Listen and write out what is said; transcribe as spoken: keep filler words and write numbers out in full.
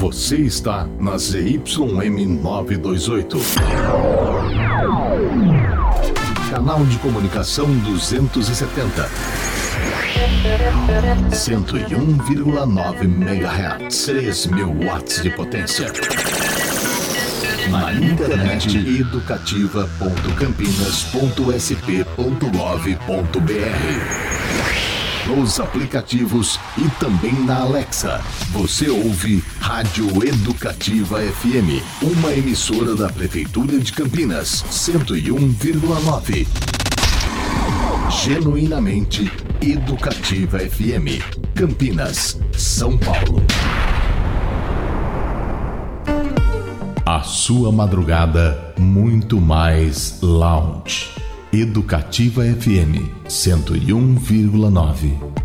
Você está na Z Y M novecentos e vinte e oito. Canal de comunicação duzentos e setenta. cento e um vírgula nove megahertz. três mil watts de potência. Na internet educativa ponto campinas ponto s p ponto gov ponto b r. Nos aplicativos e também na Alexa. Você ouve Rádio Educativa F M, uma emissora da Prefeitura de Campinas, cento e um vírgula nove. Genuinamente Educativa F M, Campinas, São Paulo. A sua madrugada muito mais lounge. Educativa F M cento e um vírgula nove.